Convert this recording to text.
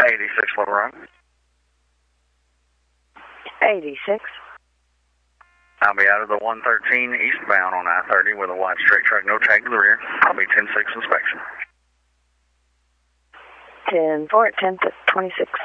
86 Little Rock. 86. I'll be out of the 113 eastbound on I-30 with a wide straight track, no tag to the rear. I'll be 10-6 inspection. 10-4 at 10-26.